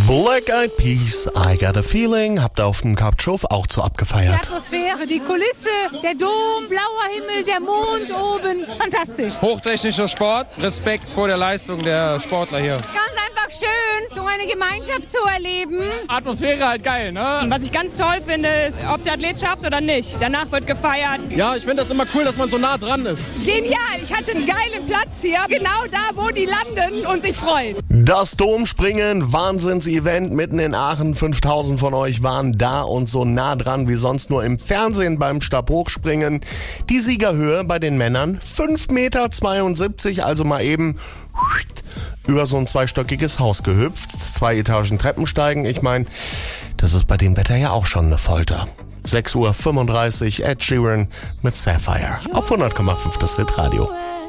Black Eyed Peas, I Got a Feeling, habt ihr auf dem Kapschof auch so Die abgefeiert. Atmosphäre, die Kulisse, der Dom, blauer Himmel, der Mond oben. Fantastisch. Hochtechnischer Sport, Respekt vor der Leistung der Sportler hier. Ganz einfach schön, so eine Gemeinschaft zu erleben. Atmosphäre halt geil, ne? Was ich ganz toll finde, ist, ob der Athlet schafft oder nicht. Danach wird gefeiert. Ja, ich finde das immer cool, dass man so nah dran ist. Genial, ich hatte einen geilen Platz hier, genau da, wo die landen und sich freuen. Das Domspringen, Wahnsinns-Event mitten in Aachen. 5000 von euch waren da und so nah dran wie sonst nur im Fernsehen beim Stabhochspringen. Die Siegerhöhe bei den Männern 5,72 Meter, also mal eben über so ein zweistöckiges Haus gehüpft. 2 Etagen Treppensteigen. Ich meine, das ist bei dem Wetter ja auch schon eine Folter. 6:35 Uhr, Ed Sheeran mit Sapphire auf 100,5 das Hit Radio.